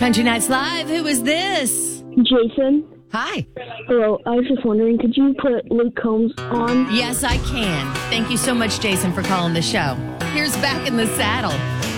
Country Nights Live. Who is this? Jason. Hi. Hello. I was just wondering, could you put Luke Combs on? Yes, I can. Thank you so much, Jason, for calling the show. Here's Back in the Saddle.